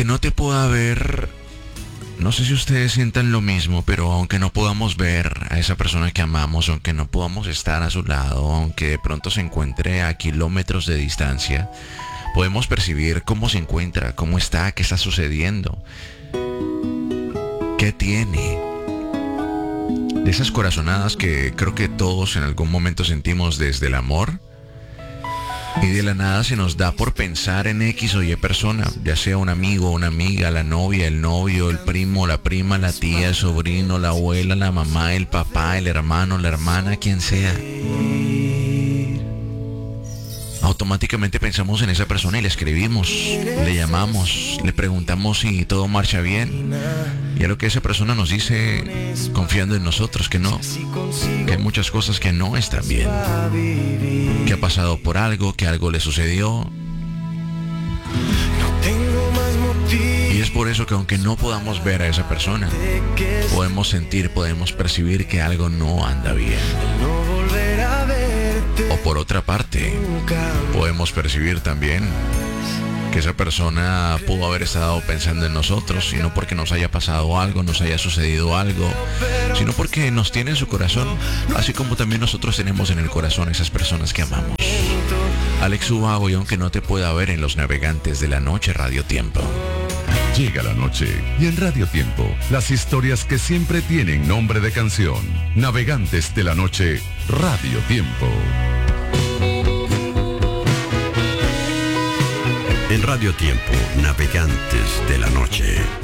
aunque no te pueda ver, no sé si ustedes sientan lo mismo, pero aunque no podamos ver a esa persona que amamos, aunque no podamos estar a su lado, aunque de pronto se encuentre a kilómetros de distancia, podemos percibir cómo se encuentra, cómo está, qué está sucediendo, qué tiene. De esas corazonadas que creo que todos en algún momento sentimos desde el amor. Y de la nada se nos da por pensar en X o Y persona, ya sea un amigo, una amiga, la novia, el novio, el primo, la prima, la tía, el sobrino, la abuela, la mamá, el papá, el hermano, la hermana, quien sea. Automáticamente pensamos en esa persona y le escribimos, le llamamos, le preguntamos si todo marcha bien. Y a lo que esa persona nos dice, confiando en nosotros, que no, que hay muchas cosas que no están bien, que ha pasado por algo, que algo le sucedió. Y es por eso que aunque no podamos ver a esa persona, podemos sentir, podemos percibir que algo no anda bien. O por otra parte, podemos percibir también que esa persona pudo haber estado pensando en nosotros, y no porque nos haya pasado algo, nos haya sucedido algo, sino porque nos tiene en su corazón, así como también nosotros tenemos en el corazón esas personas que amamos. Alex Ubago, y aunque no te pueda ver en Los Navegantes de la Noche, Radio Tiempo. Llega la noche y en Radio Tiempo, las historias que siempre tienen nombre de canción. Navegantes de la Noche, Radio Tiempo. En Radio Tiempo, Navegantes de la Noche.